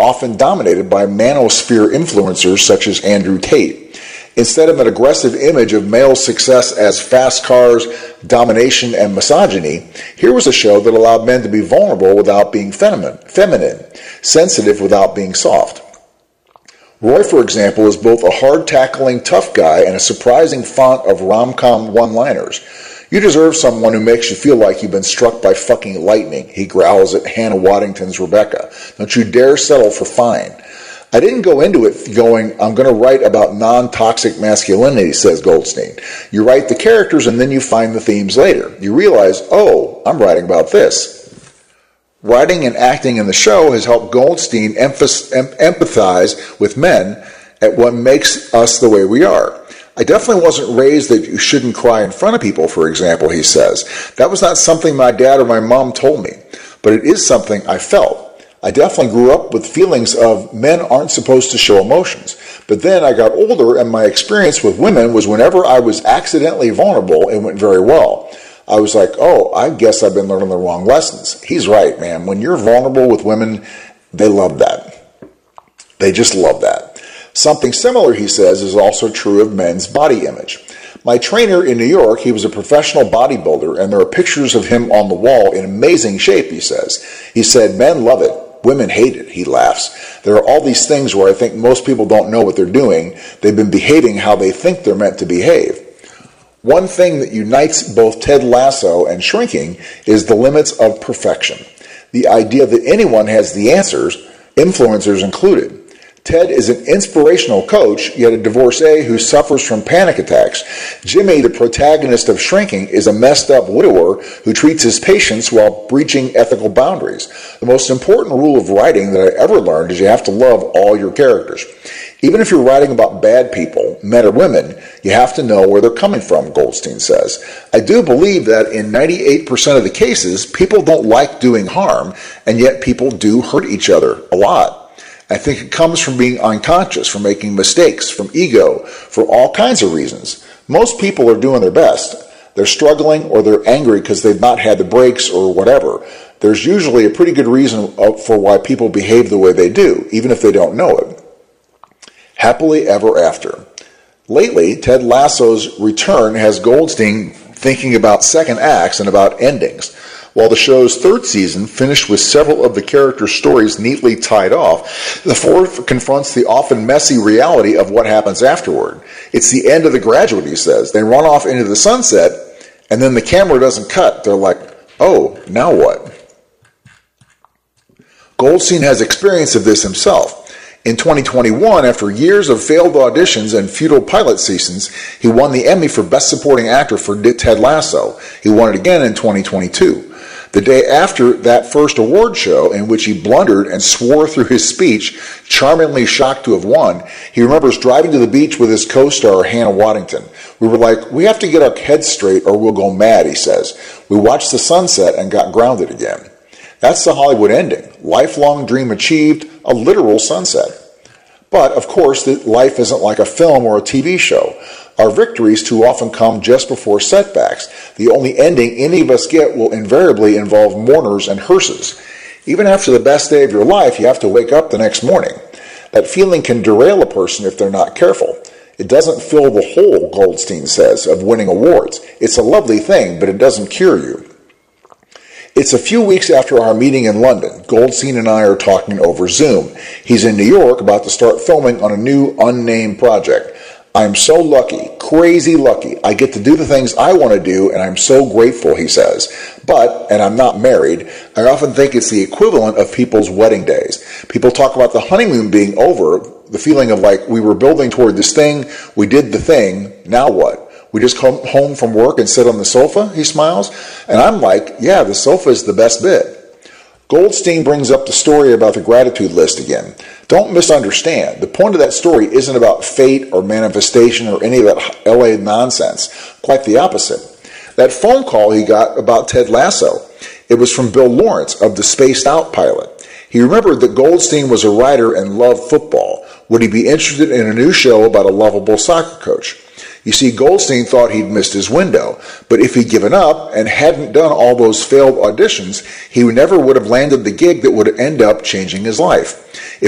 often dominated by manosphere influencers such as Andrew Tate. Instead of an aggressive image of male success as fast cars, domination, and misogyny, here was a show that allowed men to be vulnerable without being feminine, sensitive without being soft. Roy, for example, is both a hard-tackling tough guy and a surprising font of rom-com one-liners. You deserve someone who makes you feel like you've been struck by fucking lightning, he growls at Hannah Waddington's Rebecca. Don't you dare settle for fine. I didn't go into it going, I'm going to write about non-toxic masculinity, says Goldstein. You write the characters and then you find the themes later. You realize, oh, I'm writing about this. Writing and acting in the show has helped Goldstein empathize with men at what makes us the way we are. I definitely wasn't raised that you shouldn't cry in front of people, for example, he says. That was not something my dad or my mom told me, but it is something I felt. I definitely grew up with feelings of men aren't supposed to show emotions. But then I got older and my experience with women was whenever I was accidentally vulnerable, it went very well. I was like, oh, I guess I've been learning the wrong lessons. He's right, man. When you're vulnerable with women, they love that. They just love that. Something similar, he says, is also true of men's body image. My trainer in New York, he was a professional bodybuilder, and there are pictures of him on the wall in amazing shape, he says. He said, men love it. Women hate it, he laughs. There are all these things where I think most people don't know what they're doing. They've been behaving how they think they're meant to behave. One thing that unites both Ted Lasso and Shrinking is the limits of perfection. The idea that anyone has the answers, influencers included. Ted is an inspirational coach, yet a divorcee who suffers from panic attacks. Jimmy, the protagonist of Shrinking, is a messed up widower who treats his patients while breaching ethical boundaries. The most important rule of writing that I ever learned is you have to love all your characters. Even if you're writing about bad people, men or women, you have to know where they're coming from, Goldstein says. I do believe that in 98% of the cases, people don't like doing harm, and yet people do hurt each other a lot. I think it comes from being unconscious, from making mistakes, from ego, for all kinds of reasons. Most people are doing their best. They're struggling or they're angry because they've not had the breaks or whatever. There's usually a pretty good reason for why people behave the way they do, even if they don't know it. Happily ever after. Lately, Ted Lasso's return has Goldstein thinking about second acts and about endings. While the show's third season finished with several of the characters' stories neatly tied off, the fourth confronts the often messy reality of what happens afterward. It's the end of The Graduate, he says. They run off into the sunset, and then the camera doesn't cut. They're like, oh, now what? Goldstein has experience of this himself. In 2021, after years of failed auditions and futile pilot seasons, he won the Emmy for Best Supporting Actor for Ted Lasso. He won it again in 2022. The day after that first award show, in which he blundered and swore through his speech, charmingly shocked to have won, he remembers driving to the beach with his co-star Hannah Waddington. We were like, we have to get our heads straight or we'll go mad, he says. We watched the sunset and got grounded again. That's the Hollywood ending. Lifelong dream achieved, a literal sunset. But, of course, life isn't like a film or a TV show. Our victories too often come just before setbacks. The only ending any of us get will invariably involve mourners and hearses. Even after the best day of your life, you have to wake up the next morning. That feeling can derail a person if they're not careful. It doesn't fill the hole, Goldstein says, of winning awards. It's a lovely thing, but it doesn't cure you. It's a few weeks after our meeting in London. Goldstein and I are talking over Zoom. He's in New York about to start filming on a new unnamed project. I'm so lucky, crazy lucky. I get to do the things I want to do, and I'm so grateful, he says. But, and I'm not married, I often think it's the equivalent of people's wedding days. People talk about the honeymoon being over, the feeling of like, we were building toward this thing, we did the thing, now what? We just come home from work and sit on the sofa, he smiles. And I'm like, yeah, the sofa is the best bit. Goldstein brings up the story about the gratitude list again. Don't misunderstand. The point of that story isn't about fate or manifestation or any of that LA nonsense. Quite the opposite. That phone call he got about Ted Lasso, it was from Bill Lawrence of the Spaced Out pilot. He remembered that Goldstein was a writer and loved football. Would he be interested in a new show about a lovable soccer coach? You see, Goldstein thought he'd missed his window, but if he'd given up and hadn't done all those failed auditions, he never would have landed the gig that would end up changing his life. If